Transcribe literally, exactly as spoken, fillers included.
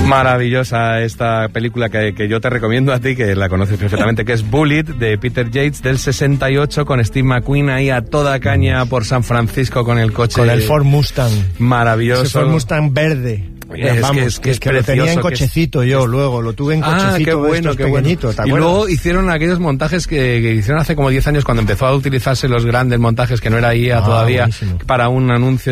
Maravillosa esta película que, que yo te recomiendo a ti, que la conoces perfectamente, que es Bullitt, de Peter Yates, del sesenta y ocho, con Steve McQueen ahí a toda caña por San Francisco con el coche. Con el Ford Mustang. Maravilloso. Ese Ford Mustang verde. Es Vamos, que es, que es que lo tenía en cochecito es, yo, luego lo tuve en cochecito. Ah, qué bueno, qué pequeñito, bueno. Y luego hicieron aquellos montajes que, que hicieron hace como diez años, cuando empezó a utilizarse los grandes montajes, que no era I A ah, todavía, buenísimo. Para un anuncio